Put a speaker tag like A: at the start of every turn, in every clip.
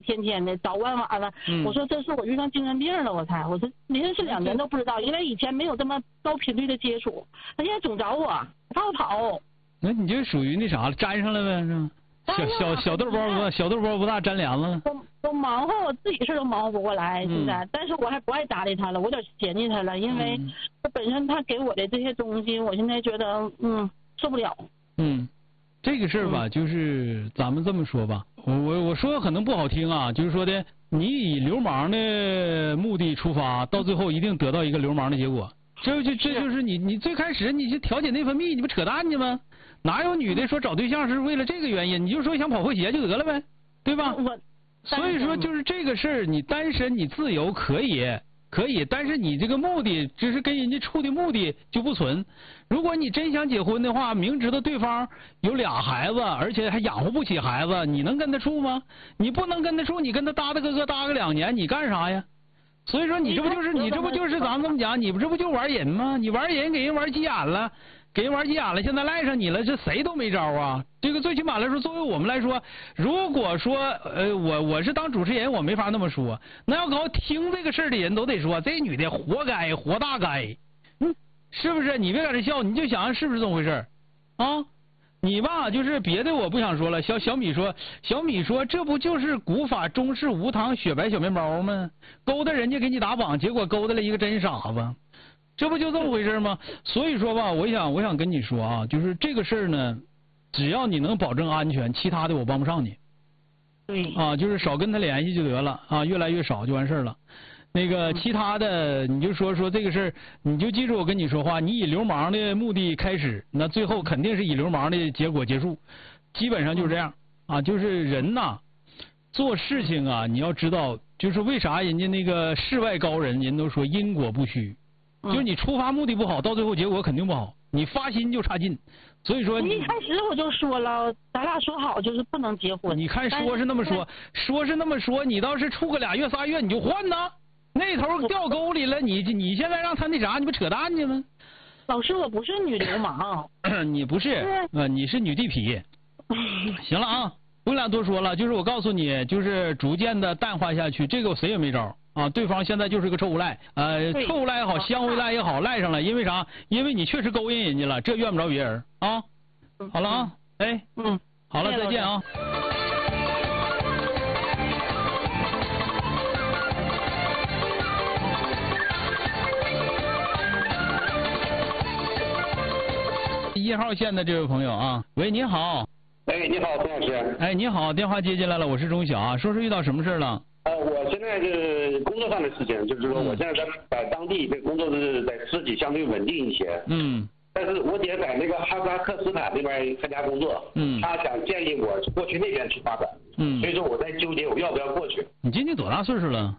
A: 天天的早晚晚了。我说这是我遇上精神病了，我说连续2年都不知道，因为以前没有这么高频率的接触，他现在总找我，他要跑。
B: 那你就属于那啥了，粘上了呗，是吧？小豆包不大，粘帘子了。
A: 都忙活，我自己事都忙活不过来，现在，但是我还不爱搭理他了，我有点嫌弃他了，因为他本身他给我的这些东西，我现在觉得受不了。
B: 这个事儿吧，就是咱们这么说吧，我说可能不好听啊，就是说的，你以流氓的目的出发，到最后一定得到一个流氓的结果。这就是你最开始你去调节内分泌，你不扯淡去吗？哪有女的说找对象是为了这个原因？你就说想跑破鞋就得了呗，对吧？所以说就是这个事儿，你单身你自由可以，但是你这个目的只是跟人家处的目的就不纯。如果你真想结婚的话，明知道对方有2孩子，而且还养活不起孩子，你能跟他处吗？你不能跟他处，你跟他搭个2年，你干啥呀？所以说你这不就是咱们这么讲，你这不就玩人吗？你玩人给人玩急眼了，现在赖上你了，这谁都没招啊。这个最起码来说，作为我们来说，如果说我是当主持人，我没法那么说。那要搞听这个事儿的人都得说，这女的活该，活大该，是不是？你别搁这笑，你就想是不是这么回事啊？你吧，就是别的我不想说了。小米说，这不就是古法中式无糖雪白小面包吗？勾搭人家给你打榜，结果勾搭了一个真傻子，这不就这么回事吗？所以说吧，我想跟你说啊，就是这个事儿呢，只要你能保证安全，其他的我帮不上你。
A: 对。
B: 啊，就是少跟他联系就得了啊，越来越少就完事儿了。那个其他的你就说这个事儿，你就记住我跟你说话，你以流氓的目的开始，那最后肯定是以流氓的结果结束，基本上就是这样啊。就是人呐，做事情啊，你要知道，就是为啥人家那个世外高人都说因果不虚，就是你出发目的不好，到最后结果肯定不好，你发心就差劲。所以说
A: 一开始我就说了，咱俩说好就是不能结婚。
B: 你看说是那么说，你倒是处个2月3月你就换呢。那头掉沟里了，你现在让他那啥，你不扯淡去吗？
A: 老师，我不是女流氓。
B: 你不是，你是女地痞。行了啊，不俩多说了，就是我告诉你，就是逐渐的淡化下去，这个谁也没招啊。对方现在就是个臭无赖，臭无赖也好，香无赖也好，赖上了，因为啥？因为你确实勾引人家了，这怨不着别人啊。好了啊，哎，好了，再见啊。1号线的这位朋友啊，喂，你好。
C: 哎，你好，钟老师。
B: 哎，你好，电话接进来了，我是钟晓啊，说是遇到什么事了？
C: 我现在是工作上的事情，就是说我现在在当地这工作是在私企相对稳定一些。但是我姐在那个哈萨克斯坦那边参加工作。她想建议我过去那边去发展。所以说我在纠结我要不要过去。
B: 你今年多大岁数了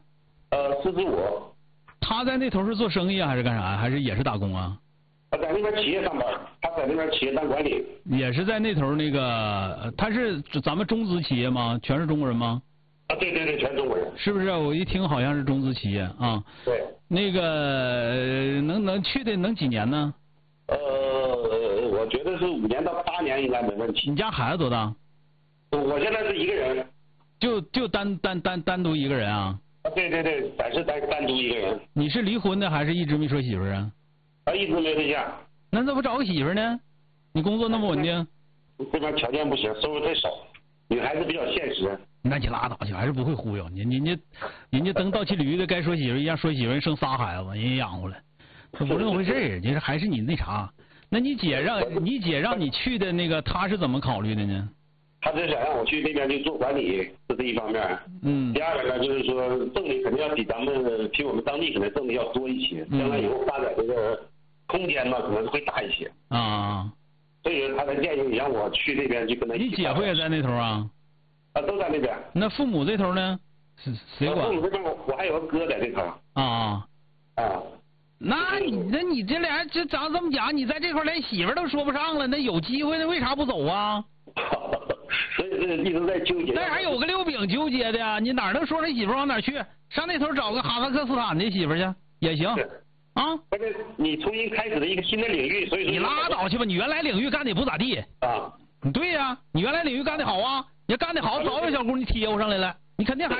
C: ？45。
B: 他在那头是做生意啊，还是干啥？还是也是打工啊？
C: 他在那边企业上班，他在那边企业当管理。
B: 也是在那头那个，他是咱们中资企业吗？全是中国人吗？
C: 啊，对，全是中国人。
B: 是不是？我一听好像是中资企业啊。
C: 对。
B: 那个能去的能几年呢？
C: 我觉得是5年到8年应该没问题。
B: 你家孩子多大？
C: 我现在是一个人。
B: 就单独一个人啊？
C: 啊，对，咱是单独一个人。
B: 你是离婚的还是一直没说媳妇啊？
C: 一直没对象。
B: 那怎么找个媳妇呢？你工作那么稳定？
C: 这边条件不行，收入太少，女孩子比较现实。
B: 那你拉倒去，还是不会忽悠。人家蹬倒骑驴的，该说媳妇一样说媳妇，生3孩子，人家养活了，这不是那么回事儿。就是还是你那啥。那你姐让你去的那个，她是怎么考虑的呢？
C: 她是想让我去那边去做管理，这是一方面。第二个呢，就是说挣的肯定要比我们当地可能挣的要多一些，将来以后发展这个空间呢可能会大一些。所以他的建议让我去那边去跟他一起。
B: 你姐夫也在那头啊？
C: 都在那边。
B: 那父母这头呢？谁管？
C: 父母这边我还有个哥在这头。
B: 那你这俩咱这么讲，你在这块连媳妇都说不上了，那有机会那为啥不走啊？
C: 所以一直在纠结。
B: 那还有个溜饼纠结的呀？你哪能说那媳妇往哪去？上那头找个哈萨克斯坦的媳妇去也行。
C: 关键你重新开始了一个新的领域，所以说
B: 你拉倒去吧，你原来领域干的也不咋地
C: 啊。
B: 对呀，你原来领域干的好啊，你要干的好，早有小姑娘贴上来了，你肯定还。